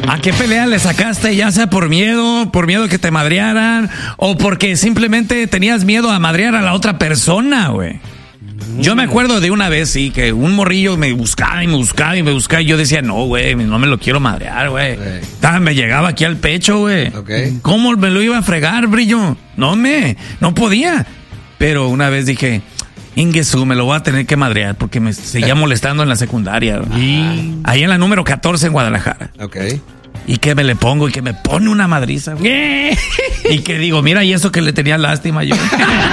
¿A qué pelea le sacaste? Ya sea por miedo que te madrearan, o porque simplemente tenías miedo a madrear a la otra persona, güey. Yo me acuerdo de una vez, sí, que un morrillo me buscaba y yo decía, no, güey, no me lo quiero madrear, güey. Me llegaba aquí al pecho, güey. Okay. ¿Cómo me lo iba a fregar, brillo? No podía. Pero una vez dije, Ingesu, me lo voy a tener que madrear porque me seguía molestando en la secundaria. Ahí en la número 14 en Guadalajara. Okay. Y que me le pongo y que me pone una madriza, güey. Y que digo, mira, y eso que le tenía lástima yo.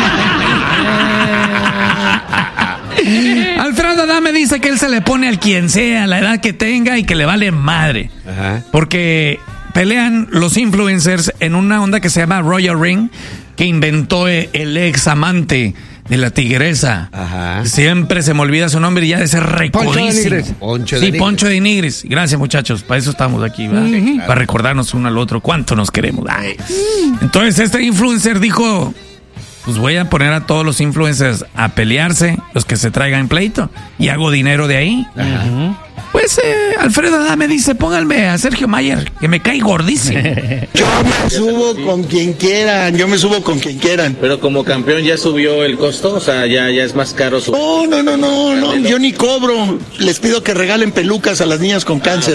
Alfredo Adame dice que él se le pone al quien sea, la edad que tenga y que le vale madre. Ajá. Porque pelean los influencers en una onda que se llama Royal Ring, que inventó el ex amante de la tigresa. Ajá. Siempre se me olvida su nombre y ya de ser recordísimo. Poncho de Nigris. Gracias, muchachos. Para eso estamos aquí, ¿verdad? Sí, claro. Para recordarnos uno al otro cuánto nos queremos. Ay. Entonces este influencer dijo, pues voy a poner a todos los influencers a pelearse, los que se traigan pleito, y hago dinero de ahí. Ajá. Pues Alfredo Adame dice, pónganme a Sergio Mayer, que me cae gordísimo. Yo me subo con quien quieran. Pero como campeón ya subió el costo, o sea, ya es más caro su... No, yo ni cobro. Les pido que regalen pelucas a las niñas con cáncer.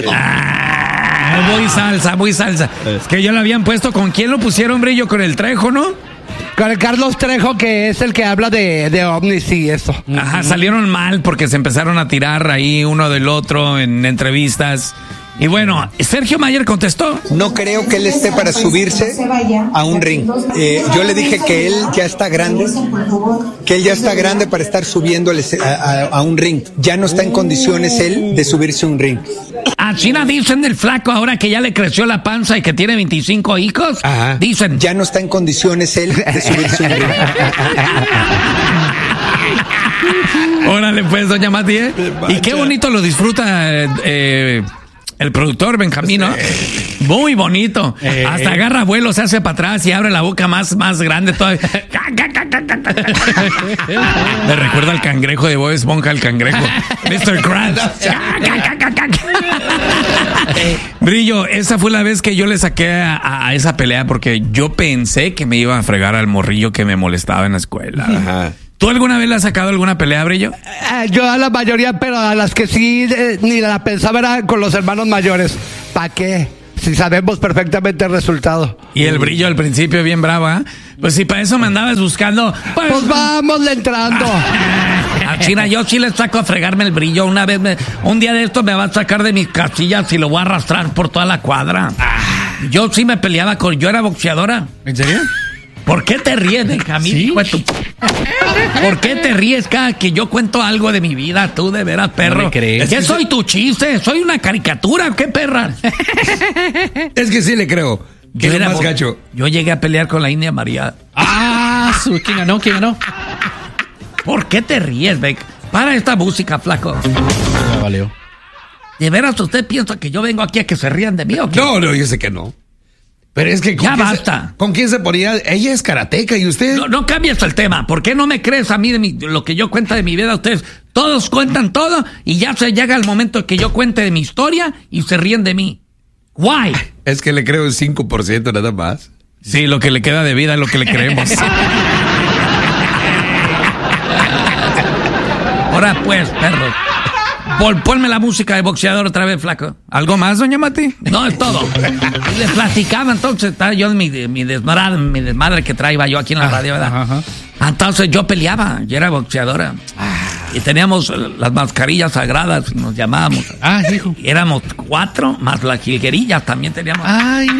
Muy salsa. Es que ya lo habían puesto, ¿con quién lo pusieron, brillo? Con el Trejo, ¿no? Con el Carlos Trejo, que es el que habla de ovnis y eso. Ajá, salieron mal porque se empezaron a tirar ahí uno del otro en entrevistas. Y bueno, Sergio Mayer contestó. No creo que él esté para subirse a un ring. Yo le dije que él ya está grande, para estar subiendo a un ring. Ya no está en condiciones él de subirse a un ring. A China dicen del flaco ahora que ya le creció la panza y que tiene 25 hijos. Ajá. Dicen. Ya no está en condiciones él de subirse a un ring. Órale pues, doña Mati, ¿eh? Y qué bonito lo disfruta el productor Benjamín, ¿no? Muy bonito. Hasta agarra vuelo, se hace para atrás y abre la boca más grande todavía. Me recuerda al cangrejo de Bob Esponja, el cangrejo. Mr. Krabs. Brillo, esa fue la vez que yo le saqué a esa pelea porque yo pensé que me iba a fregar al morrillo que me molestaba en la escuela. Ajá. ¿Tú alguna vez le has sacado alguna pelea, Brillo? Yo a la mayoría, pero a las que sí ni la pensaba era con los hermanos mayores. ¿Para qué? Si sabemos perfectamente el resultado. Y el Brillo al principio bien brava. Pues si para eso me andabas buscando... Pues vamos entrando. A China, yo sí le saco a fregarme el Brillo. Un día de esto me va a sacar de mis casillas y lo voy a arrastrar por toda la cuadra. Yo sí me peleaba yo era boxeadora. ¿En serio? ¿Por qué te ríes, Benjamín? ¿Sí? ¿Por qué te ríes cada que yo cuento algo de mi vida? Tú, de veras, perro. No me crees. ¿Qué soy tu chiste? ¿Soy una caricatura? ¿Qué perra? Es que sí le creo. Que es más gacho. Yo llegué a pelear con la India María. ¿Quién ganó? ¿Por qué te ríes, Beck? Para esta música, flaco. Ya valió. ¿De veras usted piensa que yo vengo aquí a que se rían de mí o qué? No, yo sé que no. Pero es que... Ya basta. ¿Con quién se ponía? Ella es karateca y usted... No cambies el tema. ¿Por qué no me crees a mí de lo que yo cuento de mi vida? Ustedes todos cuentan todo y ya se llega el momento que yo cuente de mi historia y se ríen de mí. Why? Es que le creo el 5% nada más. Sí, lo que le queda de vida es lo que le creemos. Ahora pues, perro. Ponme la música de boxeador otra vez, flaco. ¿Algo más, doña Mati? No, es todo. Y les platicaba, entonces, estaba yo en mi desmadre que traía yo aquí en la radio, ¿verdad? Ajá. Entonces yo peleaba, yo era boxeadora. Y teníamos las mascarillas sagradas, nos llamábamos. Hijo. Y éramos 4, más las jilguerillas también teníamos.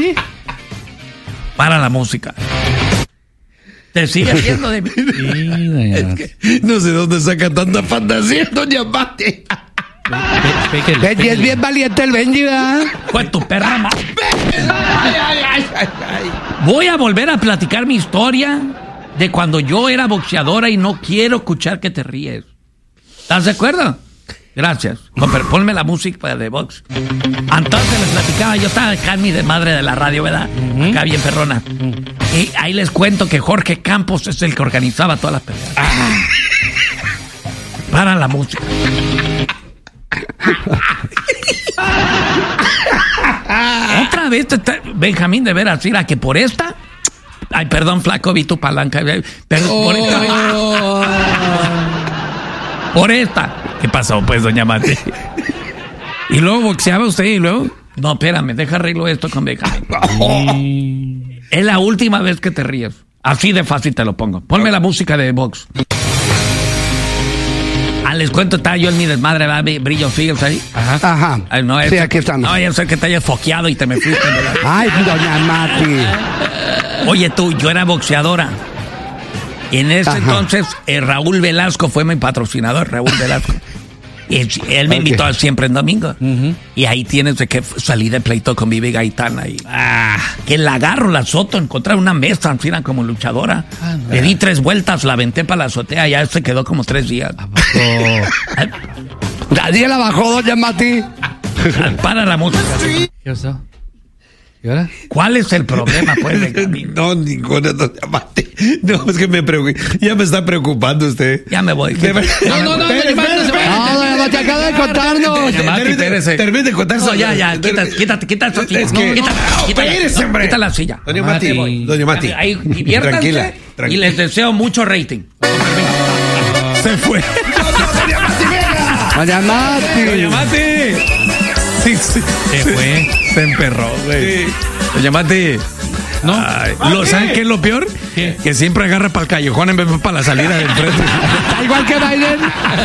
Para la música. ¿Te sigue haciendo de mí? Sí, es que no sé dónde saca tanta fantasía, doña Mati. Benji es bien valiente el Benji, ¿verdad? Pues tu perra más. Voy a volver a platicar mi historia de cuando yo era boxeadora y no quiero escuchar que te ríes. ¿Estás de acuerdo? Gracias. Ponme la música de box. Entonces les platicaba, yo estaba acá en mi desmadre de la radio, ¿verdad? Acá bien perrona. Y ahí les cuento que Jorge Campos es el que organizaba todas las peleas. Para la música. última vez, Benjamín, de veras, mira que por esta... Ay, perdón, flaco, vi tu palanca. Perdón, por esta vez. Por esta. ¿Qué pasó, pues, doña Mati? Y luego boxeaba usted y luego... No, espérame, deja arreglo esto con Benjamín. Es la última vez que te ríes. Así de fácil te lo pongo. Ponme la música de box. Les cuento, estaba yo en mi desmadre, ¿verdad? Brillo Fields ahí. Ajá. Ay, no, sí, aquí estamos. No, yo sé que te hayas foqueado y te me fuiste. ¿Verdad? Ay, doña Mati. Oye, tú, yo era boxeadora. Y en ese entonces, Raúl Velasco fue mi patrocinador, Raúl Velasco. Y él me invitó a Siempre en Domingo. Y ahí tienes de que salí de pleito con Vivi Gaitana. Y, que la agarro, la azoto, encontré una mesa, así como luchadora. No. Le di 3 vueltas, la aventé para la azotea, ya se quedó como 3 días. Nadie la bajó, doña Mati. Para la música. ¿Qué pasó? ¿Y ahora? ¿Cuál es el problema, pues, Benjamín? No, ninguna, doña Mati. No, es que ya me está preocupando usted. Ya me voy. No, doña Mati, acaba de contarnos. Termine de contar. No, ya, quita esa silla. Quita la silla. Doña Mati. Ahí, diviértanse. Tranquila. Y les deseo mucho rating. Se fue. Doña Mati. Sí. Se fue. Se emperró, güey. Sí. Doña Mati. ¿No? ¿Saben qué es lo peor? ¿Qué? Que siempre agarra para el callejón en vez de para la salida del frente. Igual que Biden.